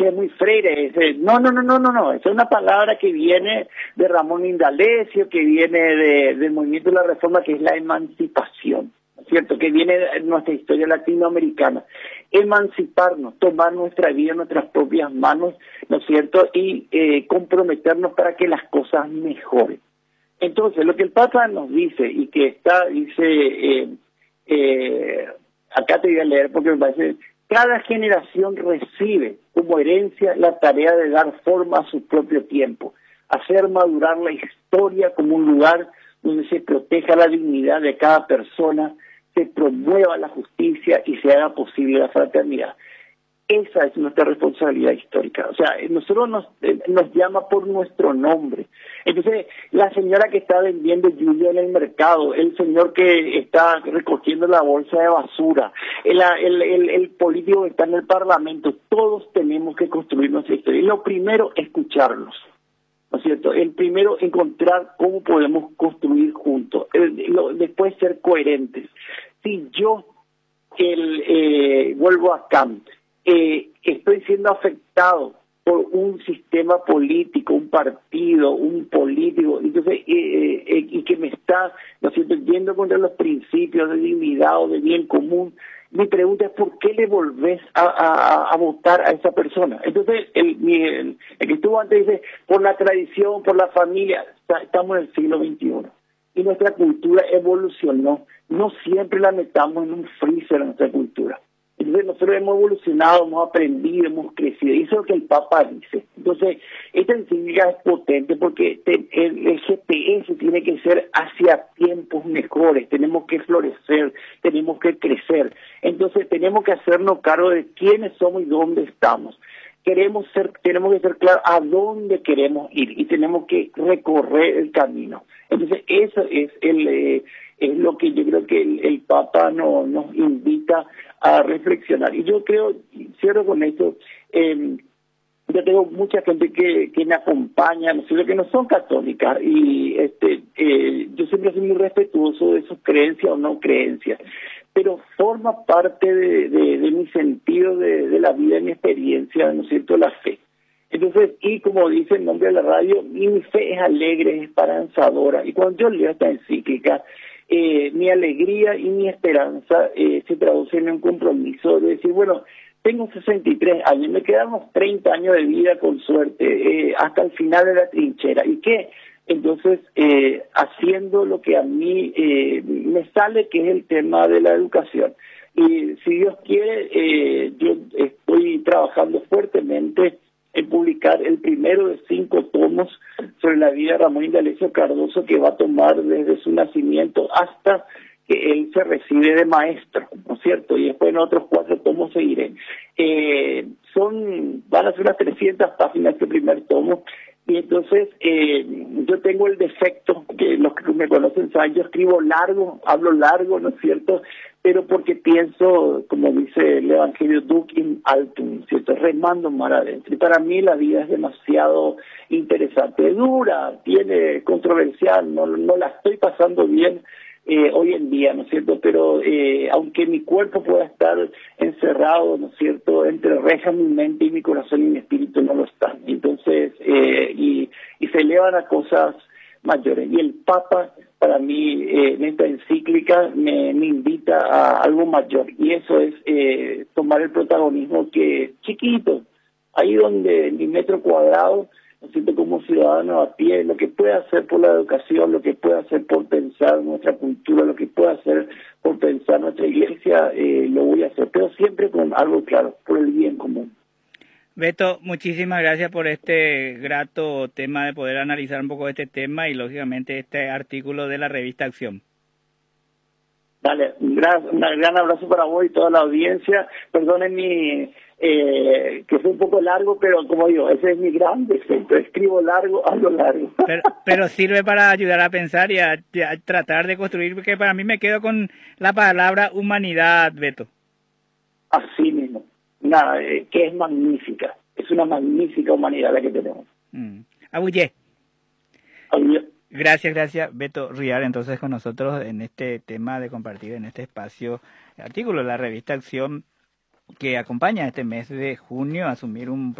che, es muy Freire. No. Esa es una palabra que viene de Ramón Indalecio, que viene del movimiento de la Reforma, que es la emancipación, ¿no es cierto? Que viene de nuestra historia latinoamericana. Emanciparnos, tomar nuestra vida en nuestras propias manos, ¿no es cierto? Y comprometernos para que las cosas mejoren. Entonces, lo que el Papa nos dice, y que acá te voy a leer porque me parece, cada generación recibe como herencia la tarea de dar forma a su propio tiempo, hacer madurar la historia como un lugar donde se proteja la dignidad de cada persona, se promueva la justicia y se haga posible la fraternidad. Esa es nuestra responsabilidad histórica. O sea, nosotros nos llama por nuestro nombre. Entonces, la señora que está vendiendo lluvia en el mercado, el señor que está recogiendo la bolsa de basura, el político que está en el parlamento, todos tenemos que construir nuestra historia. Y lo primero, escucharnos, ¿no es cierto? El primero, encontrar cómo podemos construir juntos. Después, ser coherentes. Si yo, vuelvo a Kant, estoy siendo afectado por un sistema político, un partido, un político, entonces y que me está, ¿no es cierto?, yendo contra los principios de dignidad o de bien común. Mi pregunta es, ¿por qué le volvés a votar a esa persona? Entonces, el que estuvo antes dice, por la tradición, por la familia. Estamos en el siglo XXI y nuestra cultura evolucionó. No siempre la metamos en un freezer a nuestra cultura. Entonces nosotros hemos evolucionado, hemos aprendido, hemos crecido. Y eso es lo que el Papa dice. Entonces, esta encíclica es potente porque el GPS tiene que ser hacia tiempos mejores. Tenemos que florecer, tenemos que crecer. Entonces tenemos que hacernos cargo de quiénes somos y dónde estamos. Tenemos que ser claros a dónde queremos ir y tenemos que recorrer el camino. Entonces eso es lo que yo creo que el Papa nos invita a reflexionar. Y yo creo, cierro con esto, yo tengo mucha gente que me acompaña, no sé, que no son católicas, y yo siempre soy muy respetuoso de sus creencias o no creencias, pero forma parte de mi sentido de la vida, de mi experiencia, ¿no es cierto?, la fe. Entonces, y como dice el nombre de la radio, mi fe es alegre, es esperanzadora, y cuando yo leo esta encíclica, mi alegría y mi esperanza se traducen en un compromiso de decir, bueno, tengo 63 años, me quedan unos 30 años de vida con suerte, hasta el final de la trinchera. ¿Y qué? Entonces, haciendo lo que a mí me sale, que es el tema de la educación. Y si Dios quiere, yo estoy trabajando fuertemente en publicar el primero de 5 tomos sobre la vida de Ramón Indalecio Cardoso, que va a tomar desde su nacimiento hasta que él se recibe de maestro, ¿no es cierto? Y después en otros 4 tomos seguiré. Van a ser unas 300 páginas este primer tomo, y entonces yo tengo el defecto, que los que me conocen saben, yo escribo largo, hablo largo, ¿no es cierto?, pero porque pienso, como dice el Evangelio, Duc in altum, ¿cierto?, remando mar adentro. Y para mí la vida es demasiado interesante, dura, tiene controversial, no la estoy pasando bien hoy en día, ¿no es cierto?, pero aunque mi cuerpo pueda estar encerrado, ¿no es cierto?, entre rejas mi mente y mi corazón y mi espíritu no lo están. Entonces, y se elevan a cosas mayores. Y el Papa, para mí, en esta encíclica me invita a algo mayor, y eso es tomar el protagonismo que chiquito, ahí donde mi metro cuadrado, ¿no es cierto?, como ciudadano a pie, lo que pueda hacer por la educación, lo que pueda hacer por pensar nuestra cultura, lo que pueda hacer por pensar nuestra iglesia, lo voy a hacer, pero siempre con algo claro, por el bien común. Beto, muchísimas gracias por este grato tema de poder analizar un poco este tema y lógicamente este artículo de la revista Acción. Dale, un gran abrazo para vos y toda la audiencia. Perdonen que fue un poco largo, pero como digo, ese es mi gran defecto. Escribo largo, hablo largo. Pero sirve para ayudar a pensar y a tratar de construir, porque para mí me quedo con la palabra humanidad, Beto. Así mismo. Nada, que es magnífica. Es una magnífica humanidad la que tenemos. Abuye. Abuye. Gracias, Beto Riar, entonces con nosotros en este tema de compartir en este espacio artículo de la revista Acción que acompaña este mes de junio a asumir un